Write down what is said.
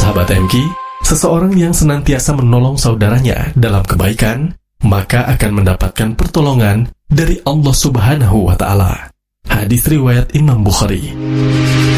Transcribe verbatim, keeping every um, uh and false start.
Sahabat M K, seseorang yang senantiasa menolong saudaranya dalam kebaikan, maka akan mendapatkan pertolongan dari Allah Subhanahu wa Ta'ala. Hadis riwayat Imam Bukhari.